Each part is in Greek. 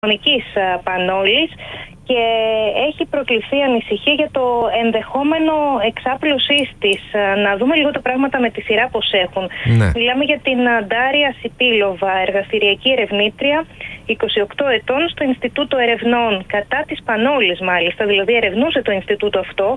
ηλεκτρονικής πανόλης και έχει προκληθεί ανησυχία για το ενδεχόμενο εξάπλωσής της. Να δούμε λίγο τα πράγματα με τη σειρά πώς έχουν. Ναι. Μιλάμε για την Ντάρια Σιπίλοβα, εργαστηριακή ερευνήτρια, 28 ετών, στο Ινστιτούτο Ερευνών κατά της πανόλης μάλιστα, δηλαδή ερευνούσε το Ινστιτούτο αυτό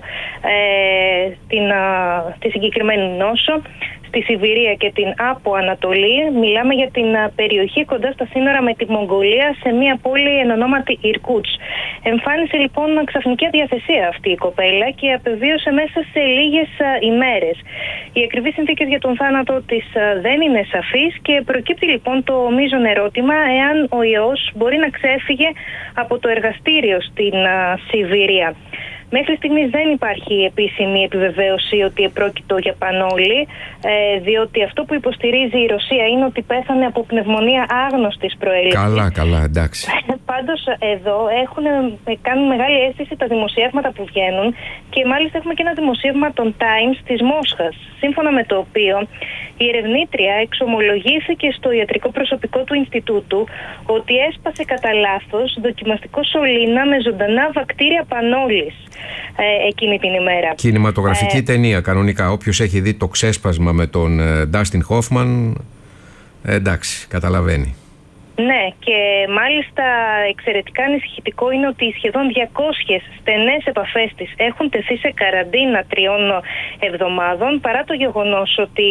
τη συγκεκριμένη νόσο στη Σιβηρία και την Άπο Ανατολή. Μιλάμε για την περιοχή κοντά στα σύνορα με τη Μογγολία, σε μια πόλη εν ονόματι Ιρκούτς. Εμφάνισε λοιπόν ξαφνική αδιαθεσία αυτή η κοπέλα και απεβίωσε μέσα σε λίγες ημέρες. Οι ακριβείς συνθήκες για τον θάνατο της δεν είναι σαφείς και προκύπτει λοιπόν το μείζον ερώτημα εάν ο ιός μπορεί να ξέφυγε από το εργαστήριο στην Σιβηρία. Μέχρι στιγμής δεν υπάρχει επίσημη επιβεβαίωση ότι επρόκειτο για πανόλη, διότι αυτό που υποστηρίζει η Ρωσία είναι ότι πέθανε από πνευμονία άγνωστης προέλευσης. Καλά, εντάξει. Πάντως εδώ κάνουν μεγάλη αίσθηση τα δημοσιεύματα που βγαίνουν και μάλιστα έχουμε και ένα δημοσίευμα των Times της Μόσχας, σύμφωνα με το οποίο η ερευνήτρια εξομολογήθηκε στο ιατρικό προσωπικό του Ινστιτούτου ότι έσπασε κατά λάθος δοκιμαστικό σωλήνα με ζωντανά βακτήρια πανόλης εκείνη την ημέρα. Κινηματογραφική ταινία κανονικά. Όποιος έχει δει το ξέσπασμα με τον Ντάστιν Χόφμαν, εντάξει, καταλαβαίνει. Ναι, και μάλιστα εξαιρετικά ανησυχητικό είναι ότι σχεδόν 200 στενές επαφές της έχουν τεθεί σε καραντίνα 3 εβδομάδων, παρά το γεγονός ότι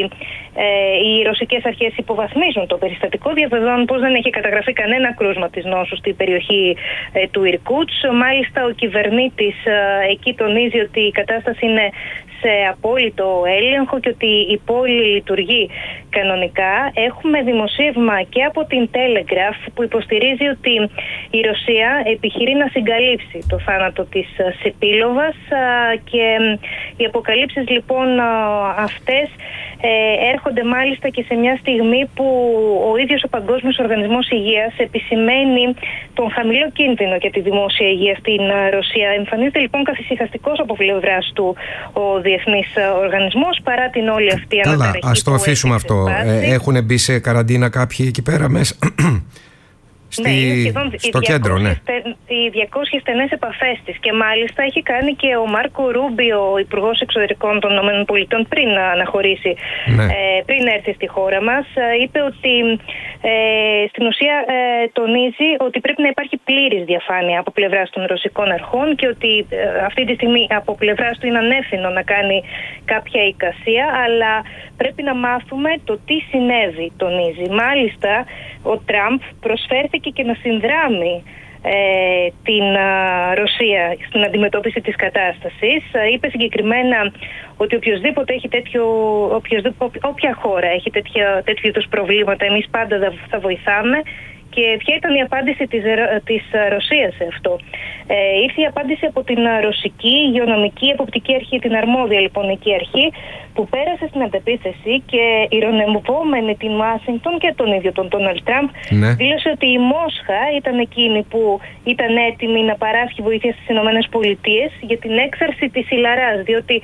οι ρωσικές αρχές υποβαθμίζουν το περιστατικό, διαβεβαιώνουν πως δεν έχει καταγραφεί κανένα κρούσμα της νόσου στην περιοχή του Ιρκούτς. Μάλιστα ο κυβερνήτης εκεί τονίζει ότι η κατάσταση είναι σε απόλυτο έλεγχο και ότι η πόλη λειτουργεί κανονικά. Έχουμε δημοσίευμα και από την Telegraph που υποστηρίζει ότι η Ρωσία επιχειρεί να συγκαλύψει το θάνατο της Σιπίλοβας και οι αποκαλύψεις λοιπόν αυτές έρχονται μάλιστα και σε μια στιγμή που ο ίδιος ο Παγκόσμιος Οργανισμός Υγείας επισημαίνει τον χαμηλό κίνδυνο για τη δημόσια υγεία στην Ρωσία. Εμφανίζεται λοιπόν καθησυχαστικός από πλευράς του ο Διεθνής Οργανισμός παρά την όλη αυτή αναταραχή. Καλά, ας το αφήσουμε αυτό. Έχουν μπει σε καραντίνα κάποιοι εκεί πέρα μέσα? Στο κέντρο, ναι. Οι 200 στενές επαφές της και μάλιστα έχει κάνει και ο Μάρκο Ρούμπιο, ο Υπουργός Εξωτερικών των ΗΠΑ, πριν αναχωρήσει, ναι, πριν έρθει στη χώρα μας, είπε ότι στην ουσία τονίζει ότι πρέπει να υπάρχει πλήρης διαφάνεια από πλευράς των ρωσικών αρχών και ότι αυτή τη στιγμή από πλευράς του είναι ανεύθυνο να κάνει κάποια εικασία, αλλά πρέπει να μάθουμε το τι συνέβη, τονίζει. Μάλιστα, ο Τραμπ προσφέρθηκε και να συνδράμει την Ρωσία στην αντιμετώπιση της κατάστασης. Είπε συγκεκριμένα ότι όποια χώρα έχει τέτοιου είδους προβλήματα, εμείς πάντα θα βοηθάμε. Και ποια ήταν η απάντηση της Ρωσίας σε αυτό? Ήρθε η απάντηση από την Ρωσική Υγειονομική Εποπτική Αρχή, την αρμόδια λοιπόν εκεί αρχή, που πέρασε στην αντεπίθεση και ειρωνευόμενη την Ουάσιγκτον και τον ίδιο τον Ντόναλντ Τραμπ, ναι, δήλωσε ότι η Μόσχα ήταν εκείνη που ήταν έτοιμη να παράσχει βοήθεια στις ΗΠΑ για την έξαρση της ηλαράς, διότι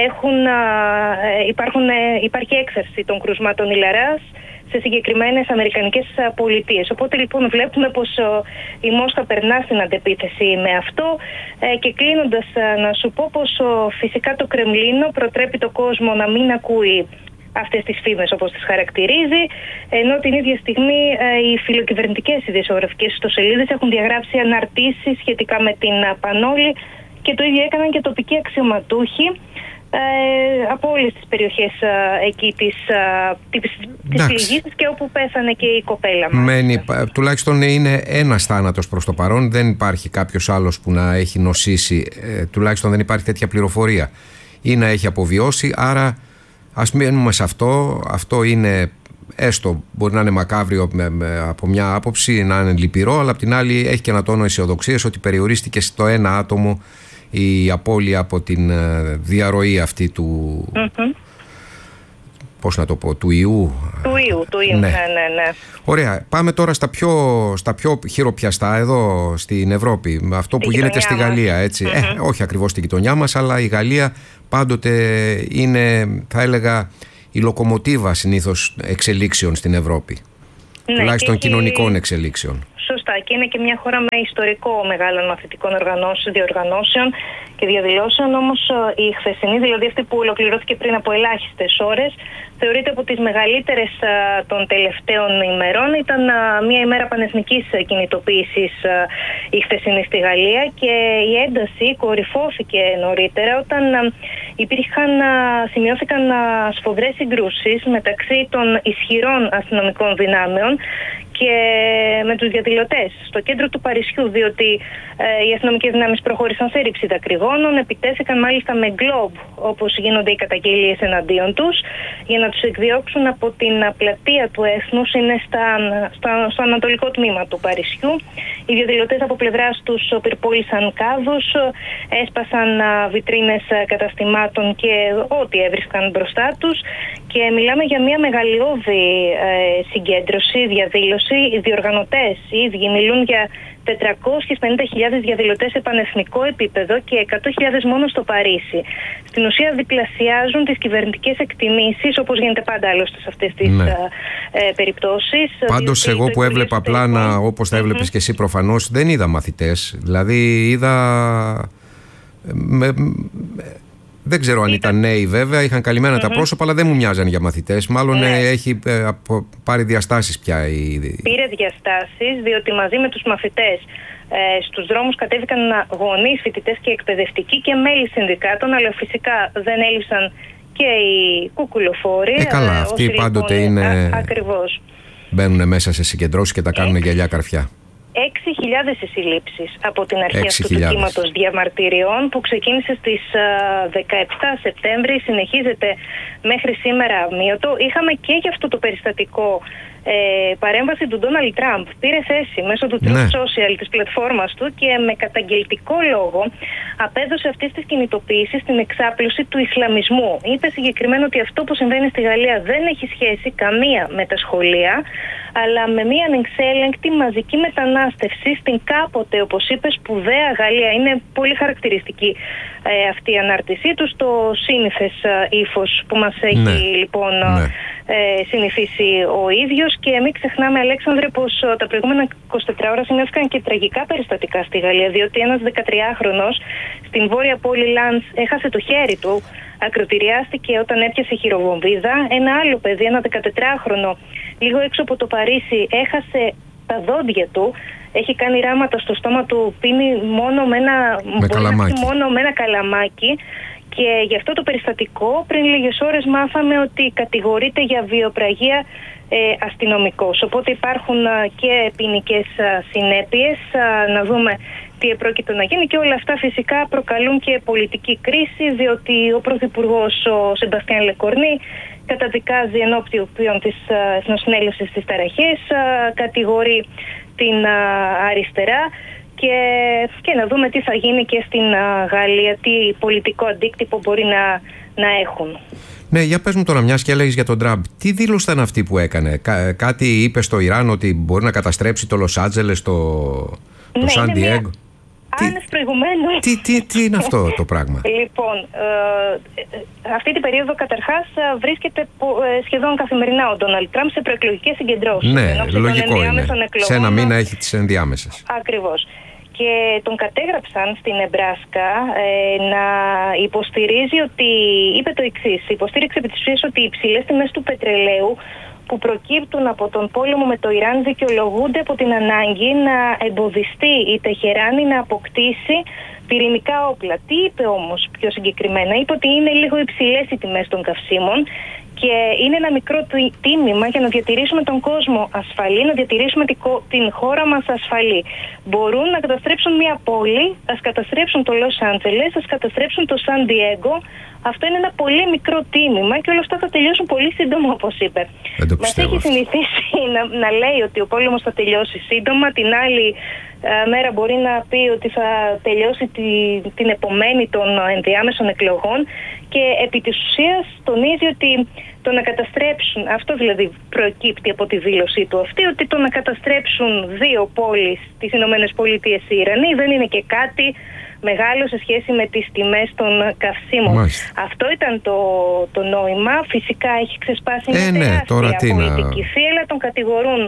υπάρχει έξαρση των κρουσμάτων ηλαράς σε συγκεκριμένες αμερικανικές πολιτείες. Οπότε λοιπόν βλέπουμε πως η Μόσχα περνά στην αντεπίθεση με αυτό και κλείνοντας να σου πω πως φυσικά το Κρεμλίνο προτρέπει το κόσμο να μην ακούει αυτές τις φήμες όπως τις χαρακτηρίζει, ενώ την ίδια στιγμή οι φιλοκυβερνητικές ειδησιογραφικές ιστοσελίδες έχουν διαγράψει αναρτήσεις σχετικά με την πανόλη και το ίδιο έκαναν και τοπικοί αξιωματούχοι από όλες τις περιοχές εκεί της πληγής και όπου πέθανε και η κοπέλα μας. Τουλάχιστον είναι ένας θάνατος προς το παρόν. Δεν υπάρχει κάποιος άλλος που να έχει νοσήσει, τουλάχιστον δεν υπάρχει τέτοια πληροφορία ή να έχει αποβιώσει. Άρα ας μείνουμε σε αυτό. Αυτό είναι, έστω μπορεί να είναι μακάβριο από μια άποψη, να είναι λυπηρό, αλλά απ' την άλλη έχει και ένα τόνο αισιοδοξίας ότι περιορίστηκε στο ένα άτομο η απώλεια από την διαρροή αυτή του, πώς να το πω, του ιού. Του ιού, ναι. Ωραία, πάμε τώρα στα πιο χειροπιαστά εδώ στην Ευρώπη. Αυτό που γίνεται στη Γαλλία, έτσι. Όχι ακριβώς στην γειτονιά μας, αλλά η Γαλλία πάντοτε είναι, θα έλεγα, η λοκομοτίβα συνήθως εξελίξεων στην Ευρώπη. Τουλάχιστον κοινωνικών εξελίξεων. Σωστά. Και είναι και μια χώρα με ιστορικό μεγάλων μαθητικών διοργανώσεων και διαδηλώσεων. Όμως η χθεσινή, δηλαδή αυτή που ολοκληρώθηκε πριν από ελάχιστες ώρες, θεωρείται από τις μεγαλύτερες των τελευταίων ημερών. Ήταν μια ημέρα πανεθνικής κινητοποίησης η χθεσινή στη Γαλλία και η ένταση κορυφώθηκε νωρίτερα όταν σημειώθηκαν σφοδρές συγκρούσεις μεταξύ των ισχυρών αστυνομικών δυνάμεων και με τους διαδηλωτές στο κέντρο του Παρισιού, διότι οι αστυνομικές δυνάμεις προχώρησαν σε ρήψη δακρυγόνων, επιτέθηκαν μάλιστα με γκλόμπ, όπως γίνονται οι καταγγελίες εναντίον τους, για να τους εκδιώξουν από την πλατεία του Έθνους, είναι στο ανατολικό τμήμα του Παρισιού. Οι διαδηλωτές από πλευράς τους πυρπόλησαν κάδους, έσπασαν βιτρίνες καταστημάτων και ό,τι έβρισκαν μπροστά τους και μιλάμε για μια μεγαλειώδη συγκέντρωση, διαδήλωση. Οι διοργανωτές οι ίδιοι μιλούν για 450.000 διαδηλωτές σε πανεθνικό επίπεδο και 100.000 μόνο στο Παρίσι. Στην ουσία διπλασιάζουν τις κυβερνητικές εκτιμήσεις, όπως γίνεται πάντα άλλωστε σε αυτές τις περιπτώσεις. Πάντως εγώ που έβλεπα απλά, όπως τα έβλεπες και εσύ προφανώς, δεν είδα μαθητές. Δηλαδή είδα... Δεν ξέρω αν ήταν νέοι βέβαια, είχαν καλυμμένα τα πρόσωπα, αλλά δεν μου μοιάζαν για μαθητές. Μάλλον έχει πάρει διαστάσεις πια. Πήρε διαστάσεις, διότι μαζί με τους μαθητές στους δρόμους κατέβηκαν γονείς, φοιτητές και εκπαιδευτικοί και μέλη συνδικάτων, αλλά φυσικά δεν έλειψαν και οι κουκουλοφόροι. Καλά, αυτοί πάντοτε είναι... Ακριβώς. Μπαίνουν μέσα σε συγκεντρώσεις και τα κάνουν γυαλιά καρφιά. 6.000 συλλήψεις από την αρχή αυτού του κύματος διαμαρτυριών που ξεκίνησε στις 17 Σεπτέμβρη, συνεχίζεται μέχρι σήμερα αμύωτο. Είχαμε και για αυτό το περιστατικό παρέμβαση του Ντόναλντ Τραμπ. Πήρε θέση μέσω του Truth Social, της πλατφόρμας του, και με καταγγελτικό λόγο απέδωσε αυτές τις κινητοποίησεις στην εξάπλωση του Ισλαμισμού. Είπε συγκεκριμένα ότι αυτό που συμβαίνει στη Γαλλία δεν έχει σχέση καμία με τα σχολεία, αλλά με μια ανεξέλεγκτη μαζική μετανάστευση στην κάποτε, όπως είπε, σπουδαία Γαλλία. Είναι πολύ χαρακτηριστική αυτή η ανάρτησή του, στο σύνηθες ύφος που μας έχει λοιπόν συνηθίσει ο ίδιος. Και μην ξεχνάμε, Αλέξανδρε, πως τα προηγούμενα 24 ώρα σημειώθηκαν και τραγικά περιστατικά στη Γαλλία, διότι ένας 13χρονος στην βόρεια πόλη Λαντς έχασε το χέρι του, ακροτηριάστηκε όταν έπιασε χειροβομβίδα. Ένα άλλο παιδί, ένα 14χρονο, λίγο έξω από το Παρίσι, έχασε τα δόντια του, έχει κάνει ράματα στο στόμα του, πίνει μόνο με ένα καλαμάκι. Και γι' αυτό το περιστατικό πριν λίγες ώρες μάθαμε ότι κατηγορείται για βιοπραγία αστυνομικός. Οπότε υπάρχουν και ποινικές συνέπειες. Να δούμε τι επρόκειτο να γίνει, και όλα αυτά φυσικά προκαλούν και πολιτική κρίση, διότι ο Πρωθυπουργός, ο Σεμπαστιάν Λεκορνί, καταδικάζει ενώπιον της Εθνοσυνέλευσης τις ταραχές, κατηγορεί την αριστερά και να δούμε τι θα γίνει και στην Γαλλία, τι πολιτικό αντίκτυπο μπορεί να έχουν. Ναι, για πες μου τώρα, μιας και έλεγες για τον Τραμπ, τι δήλωση ήταν αυτή που έκανε? Κάτι είπε στο Ιράν ότι μπορεί να καταστρέψει το Λος Άντζελες, το Σαν Διέγκο? Άνευ προηγουμένου. Τι είναι αυτό το πράγμα? Λοιπόν, αυτή την περίοδο καταρχάς βρίσκεται σχεδόν καθημερινά ο Ντόναλντ Τραμπ σε προεκλογικές συγκεντρώσεις. Ναι, λογικό είναι. Σε ένα μήνα έχει τις ενδιάμεσες. Ακριβώς. Και τον κατέγραψαν στην Νεμπράσκα να υποστηρίζει ότι, είπε το εξής, υποστήριξε επί της ουσίας ότι οι υψηλές τιμές του πετρελαίου που προκύπτουν από τον πόλεμο με το Ιράν δικαιολογούνται από την ανάγκη να εμποδιστεί η Τεχεράνη να αποκτήσει πυρηνικά όπλα. Τι είπε όμως πιο συγκεκριμένα? Είπε ότι είναι λίγο υψηλές οι τιμές των καυσίμων και είναι ένα μικρό τίμημα για να διατηρήσουμε τον κόσμο ασφαλή, να διατηρήσουμε την χώρα μας ασφαλή. Μπορούν να καταστρέψουν μια πόλη, ας καταστρέψουν το Λος Άντζελες, ας καταστρέψουν το Σαν Διέγκο. Αυτό είναι ένα πολύ μικρό τίμημα και όλα αυτά θα τελειώσουν πολύ σύντομα, όπως είπε. Μας έχει συνηθίσει να λέει ότι ο πόλεμος θα τελειώσει σύντομα, την άλλη μέρα μπορεί να πει ότι θα τελειώσει την επομένη των ενδιάμεσων εκλογών, και επί της ουσίας τονίζει ότι το να καταστρέψουν, αυτό δηλαδή προκύπτει από τη δήλωσή του αυτή, ότι το να καταστρέψουν δύο πόλεις, τις Ηνωμένες Πολιτείες ή Ιρανοί, δεν είναι και κάτι μεγάλο σε σχέση με τις τιμές των καυσίμων. Αυτό ήταν το νόημα. Φυσικά έχει ξεσπάσει μια τεράστια πολιτική θύελλα. Τον κατηγορούν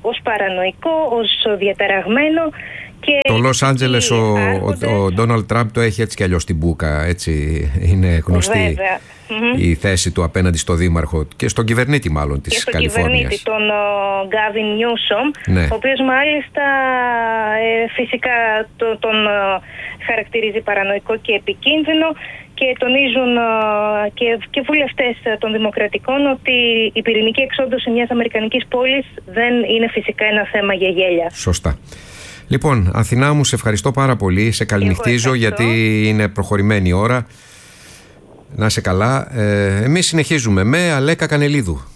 ως παρανοϊκό, ως διαταραγμένο. Και το Λος Άντζελες ο Ντόναλντ Τραμπ το έχει έτσι κι αλλιώς στην μπούκα, έτσι είναι γνωστή η θέση του απέναντι στο δήμαρχο και στον κυβερνήτη μάλλον της Καλιφόρνιας. Και στον κυβερνήτη, τον Γκάβιν Νιούσομ, ναι. Ο οποίος μάλιστα φυσικά τον χαρακτηρίζει παρανοϊκό και επικίνδυνο, και τονίζουν και βουλευτές των Δημοκρατικών ότι η πυρηνική εξόντωση μιας αμερικανικής πόλης δεν είναι φυσικά ένα θέμα για γέλια. Σωστά. Λοιπόν, Αθηνά μου, σε ευχαριστώ πάρα πολύ. Σε καληνυχτίζω γιατί είναι προχωρημένη η ώρα. Να είσαι καλά. Εμείς συνεχίζουμε με Αλέκα Κανελίδου.